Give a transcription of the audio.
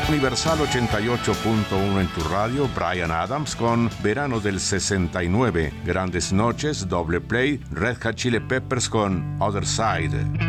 Universal 88.1 en tu radio, Bryan Adams con Verano del 69, Grandes Noches, Doble Play, Red Hot Chili Peppers con Other Side.